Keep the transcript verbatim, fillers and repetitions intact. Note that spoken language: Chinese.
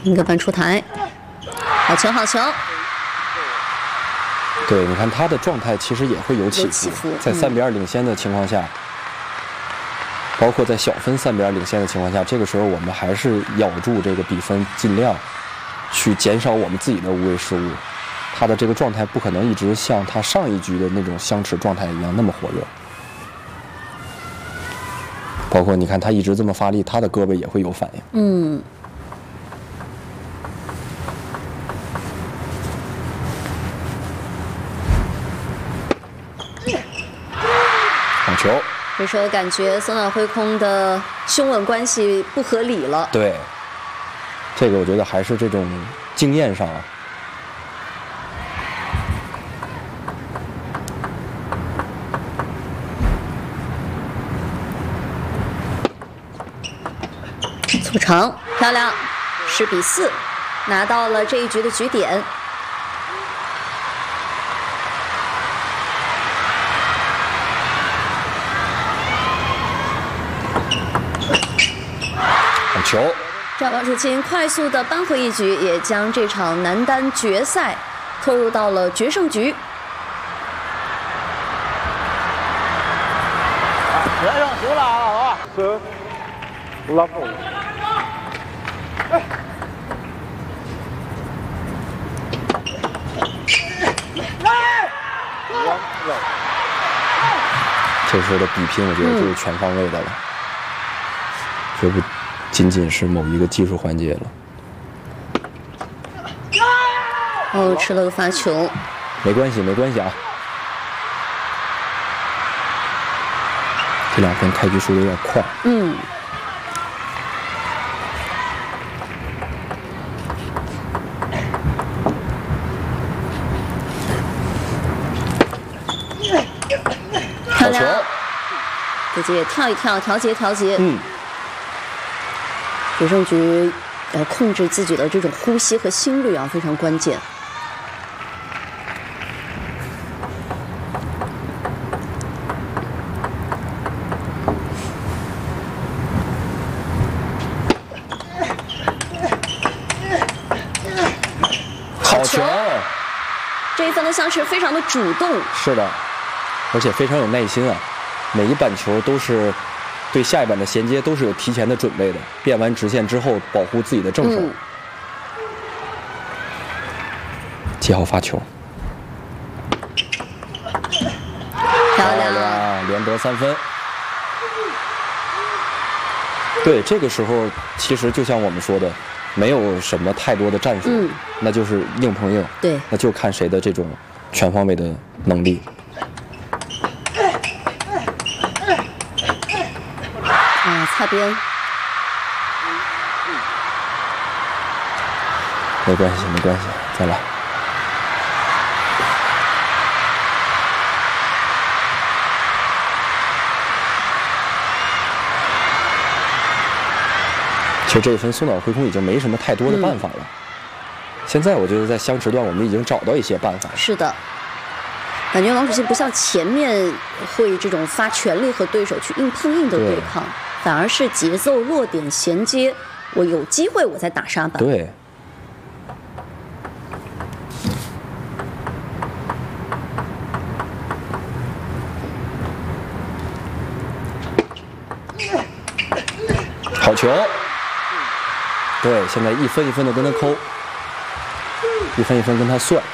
一个半出台，好球好球。 对，你看他的状态其实也会有起伏， 起伏在三比二领先的情况下。嗯 包括在小分三比二领先的情况下，这个时候我们还是咬住这个比分，尽量去减少我们自己的无谓失误。他的这个状态不可能一直像他上一局的那种相持状态一样那么火热。包括你看他一直这么发力，他的胳膊也会有反应。 嗯。 好球。 这时候感觉松岛辉空的胸吻关系不合理了。 对，这个我觉得还是这种经验上啊。 促成，漂亮，十比四，拿到了这一局的局点。 球， 这王楚钦快速的扳回一局，也将这场男单决赛拖入到了决胜局。 别上球了啊，好吧？是，拉风。 这时候的比拼，我觉得就是全方位的了，绝不。 仅仅是某一个技术环节了。 哦，吃了个发球。 没关系，没关系啊。这两分开局输的有点快。 嗯。漂亮。自己也跳一跳，调节调节。 嗯。 决胜局要控制自己的这种呼吸和心率啊，非常关键。 好球！ 这一分的相持非常的主动。 是的，而且非常有耐心啊，每一板球都是。 对下一板的衔接都是有提前的准备的，变完直线之后保护自己的正手。嗯、七号发球， 漂亮， 连得三分。对，这个时候其实就像我们说的，没有什么太多的战术，嗯、那就是硬碰硬。 对， 那就看谁的这种全方位的能力。 啊，擦边， 没关系，没关系，再来。其实这一分松岛辉空已经没什么太多的办法了。嗯、现在我觉得在相持段，我们已经找到一些办法了。 是的。 感觉王楚钦不像前面会这种发全力和对手去硬碰硬的对抗，对反而是节奏落点衔接，我有机会我再打沙板。 对。好球。对，现在一分一分的跟他抠，一分一分跟他算。